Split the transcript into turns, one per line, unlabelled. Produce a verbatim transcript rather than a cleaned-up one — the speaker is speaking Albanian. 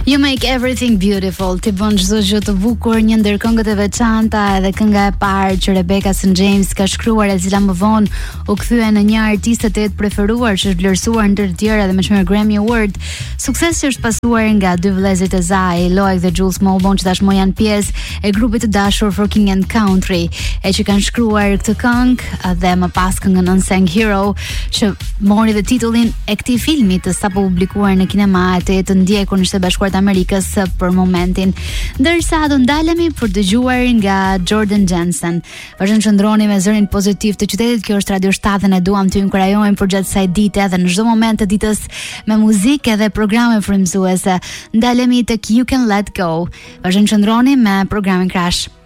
You make everything beautiful. Ti bën çdo gjë të bukur, një ndër këngët e veçanta edhe kënga e parë që Rebecca Saint James ka shkruar, e cila më vonë u kthye në një artiste të jetë preferuar, që është vlerësuar ndër të tjera dhe me çmim Grammy Award. Sukses që është pasuar nga dy vëllezërit e Zai, Loic dhe Jules Molbon, që tashmë janë pjesë e grupit të dashur For King and Country, e që kanë shkruar këtë këngë dhe më pas këngën Unsung Hero, që mori dhe titullin e këtij filmi të sapo publikuar në kinema e të jetë ndjekur në Shtetet Bashkuara të Amerikës për momentin. Ndërsa do ndalemi për dëgjuar nga Jordan Jensen. Vazhdoni të qëndroni me zërin pozitiv të qytetit. Kjo është Radio shtat dhe ne duam t'ju inkurajojmë për gjatë kësaj dite edhe në çdo moment të ditës me muzikë edhe programe frymëzuese. Ndalemi tek You Can Let Go. Vazhdoni të qëndroni me programin Crash.